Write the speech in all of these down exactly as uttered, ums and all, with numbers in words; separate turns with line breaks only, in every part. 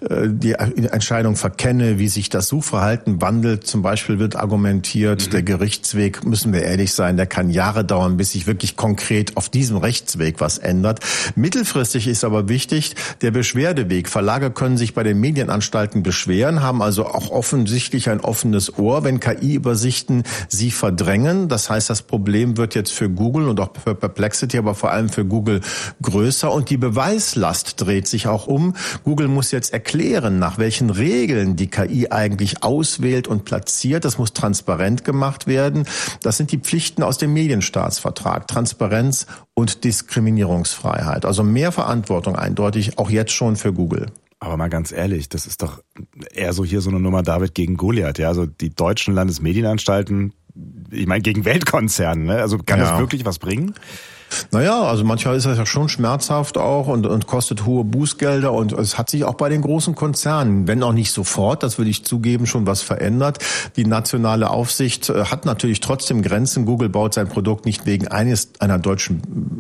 die Entscheidung verkenne, wie sich das Suchverhalten wandelt. Zum Beispiel wird argumentiert, mhm. der Gerichtsweg, müssen wir ehrlich sein, der kann Jahre dauern, bis sich wirklich konkret auf diesem Rechtsweg was ändert. Mittelfristig ist aber wichtig, der Beschwerdeweg. Verlage können sich bei den Medienanstalten beschweren, haben also auch offensichtlich ein offenes Ohr, wenn K I-Übersichten sie verdrängen. Das heißt, das Problem wird jetzt für Google und auch für Perplexity, aber vor allem für Google größer. Und die Beweislast dreht sich auch um. Google muss jetzt erklären, nach welchen Regeln die K I eigentlich auswählt und platziert. Das muss transparent gemacht werden. Das sind die Pflichten aus dem Medienstaatsvertrag. Transparenz und Diskriminierungsfreiheit. Also mehr Verantwortung eindeutig, auch jetzt schon für Google.
Aber mal ganz ehrlich, das ist doch eher so hier so eine Nummer David gegen Goliath. Ja, also die deutschen Landesmedienanstalten, ich meine gegen Weltkonzerne, ne? Also kann ja. das wirklich was bringen?
Naja, also manchmal ist das ja schon schmerzhaft auch und, und kostet hohe Bußgelder und es hat sich auch bei den großen Konzernen, wenn auch nicht sofort, das würde ich zugeben, schon was verändert. Die nationale Aufsicht hat natürlich trotzdem Grenzen. Google baut sein Produkt nicht wegen eines einer deutschen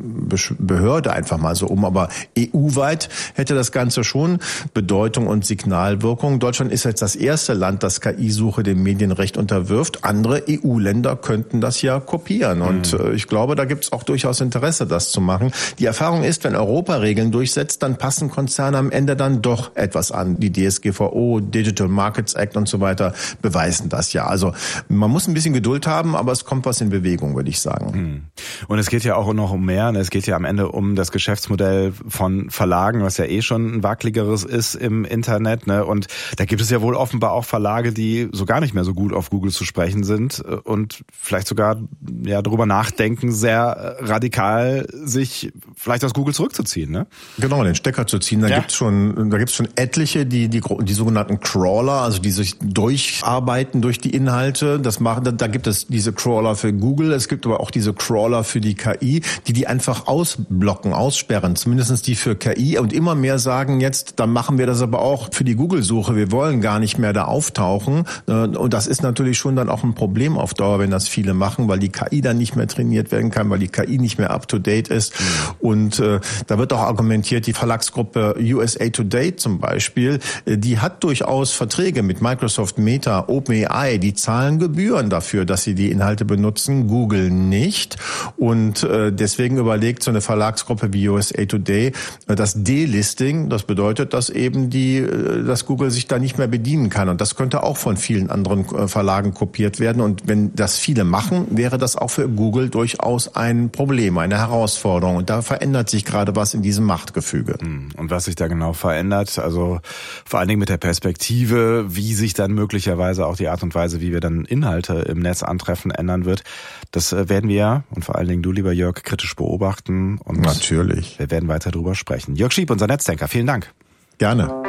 Behörde einfach mal so um, aber E U-weit hätte das Ganze schon Bedeutung und Signalwirkung. Deutschland ist jetzt das erste Land, das K I-Suche dem Medienrecht unterwirft. Andere E U-Länder könnten das ja kopieren und mhm. ich glaube, da gibt es auch durchaus Interesse, das zu machen. Die Erfahrung ist, wenn Europa Regeln durchsetzt, dann passen Konzerne am Ende dann doch etwas an. Die D S G V O, Digital Markets Act und so weiter beweisen das ja. Also man muss ein bisschen Geduld haben, aber es kommt was in Bewegung, würde ich sagen.
Und es geht ja auch noch um mehr. Es geht ja am Ende um das Geschäftsmodell von Verlagen, was ja eh schon ein wackeligeres ist im Internet. Und da gibt es ja wohl offenbar auch Verlage, die so gar nicht mehr so gut auf Google zu sprechen sind und vielleicht sogar ja darüber nachdenken, sehr radikal sich vielleicht aus Google zurückzuziehen, ne?
Genau, den Stecker zu ziehen. Da ja. gibt's schon, da gibt's schon etliche, die, die, die sogenannten Crawler, also die sich durcharbeiten durch die Inhalte. Das machen, da, da gibt es diese Crawler für Google. Es gibt aber auch diese Crawler für die K I, die die einfach ausblocken, aussperren. Zumindestens die für K I. Und immer mehr sagen jetzt, dann machen wir das aber auch für die Google-Suche. Wir wollen gar nicht mehr da auftauchen. Und das ist natürlich schon dann auch ein Problem auf Dauer, wenn das viele machen, weil die K I dann nicht mehr trainiert werden kann, weil die K I nicht mehr up-to-date ist. Mhm. Und äh, da wird auch argumentiert, die Verlagsgruppe U S A Today zum Beispiel, äh, die hat durchaus Verträge mit Microsoft, Meta, OpenAI, die zahlen Gebühren dafür, dass sie die Inhalte benutzen, Google nicht. Und äh, deswegen überlegt so eine Verlagsgruppe wie U S A Today äh, das Delisting, das bedeutet, dass eben die, äh, dass Google sich da nicht mehr bedienen kann. Und das könnte auch von vielen anderen äh, Verlagen kopiert werden. Und wenn das viele machen, wäre das auch für Google durchaus ein Problem, eine Herausforderung. Und da verändert sich gerade was in diesem Machtgefüge.
Und was sich da genau verändert, also vor allen Dingen mit der Perspektive, wie sich dann möglicherweise auch die Art und Weise, wie wir dann Inhalte im Netz antreffen, ändern wird, das werden wir und vor allen Dingen du, lieber Jörg, kritisch beobachten. Und
natürlich.
Wir werden weiter drüber sprechen. Jörg Schiep, unser Netzdenker, vielen Dank.
Gerne.